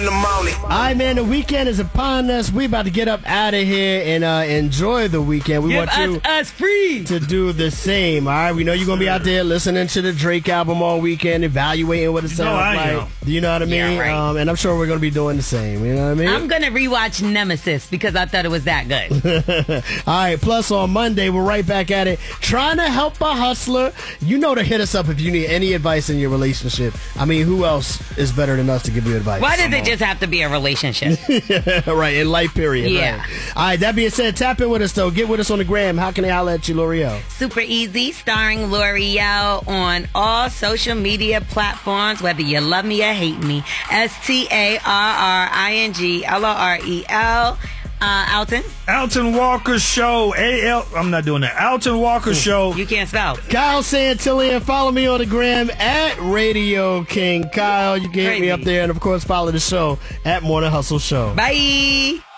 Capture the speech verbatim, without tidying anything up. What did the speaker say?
In the morning. All right, man, the weekend is upon us. We about to get up out of here and uh, enjoy the weekend. We Give want you us, us free. to do the same, all right? We know you're going to be out there listening to the Drake album all weekend, evaluating what it sounds No, I like. am. Do you know what I mean? Yeah, right. um, and I'm sure we're going to be doing the same, you know what I mean? I'm going to rewatch Nemesis because I thought it was that good. All right, plus on Monday, we're right back at it, trying to help a hustler. You know to hit us up if you need any advice in your relationship. I mean, who else is better than us to give you advice? Why does it just have to be a relationship? Right, in life period. Yeah. Right. All right, that being said, tap in with us, though. Get with us on the gram. How can they holler at you, L'Oreal? Super easy, starring L'Oreal on all social media platforms, whether you love me or hate me. S T A R R I N G L O R E L. Uh, Alton? Alton Walker Show. A L. I'm not doing that. Alton Walker Show. You can't spell. Kyle Santillian. Follow me on the gram at Radio King Kyle. You can hit me Crazy. up there. And, of course, follow the show at Morning Hustle Show. Bye.